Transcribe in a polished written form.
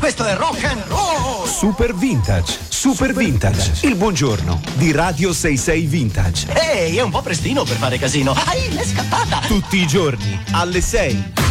Questo è rock and roll! Super Vintage. Super Vintage. Il buongiorno di Radio 66 Vintage. Ehi, è un po' prestino per fare casino. L'è scappata! Tutti i giorni alle 6.